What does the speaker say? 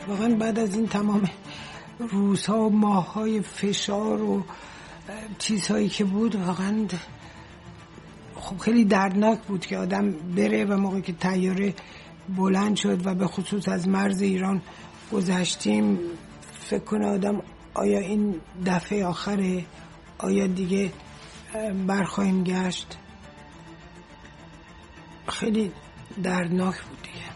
واقعا بعد از این تمام روزها و ماههای فشار و چیزهایی که بود، واقعا خب خیلی دردناک بود که آدم بره و موقعی که طیاره بلند شد و به خصوص از مرز ایران گذشتیم فکر کنه آدم آیا این دفعه آخره، آیا دیگه برخواهیم گشت. خیلی دردناک بود دیگه.